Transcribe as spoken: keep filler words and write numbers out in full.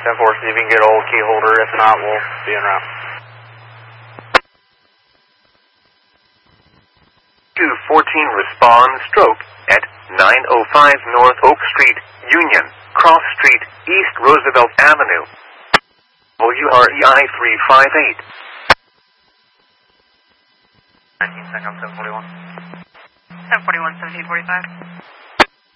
ten four, see if you can get a old key holder. If not, we'll be en route. two fourteen respond stroke at nine oh five North Oak Street, Union, Cross Street, East Roosevelt Avenue. W R E I three five eight. nineteen second, ten forty-one. ten forty-one, seventeen forty-five.